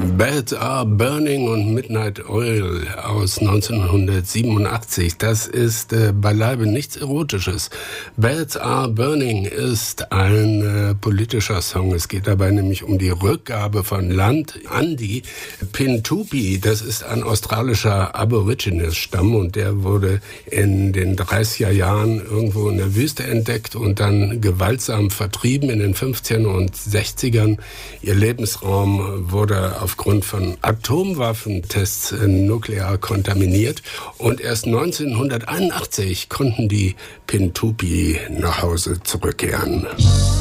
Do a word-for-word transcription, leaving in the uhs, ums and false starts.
Bells Are Burning und Midnight Oil aus neunzehnhundertsiebenundachtzig. Das ist äh, beileibe nichts Erotisches. Bells Are Burning ist ein äh, politischer Song. Es geht dabei nämlich um die Rückgabe von Land an die Pintupi. Das ist ein australischer Aborigines-Stamm und der wurde in den dreißiger Jahren irgendwo in der Wüste entdeckt und dann gewaltsam vertrieben in den fünfzigern und sechzigern. Ihr Lebensraum wurde aufgrund von Atomwaffentests nuklear kontaminiert. Und erst neunzehnhunderteinundachtzig konnten die Pintupi nach Hause zurückkehren.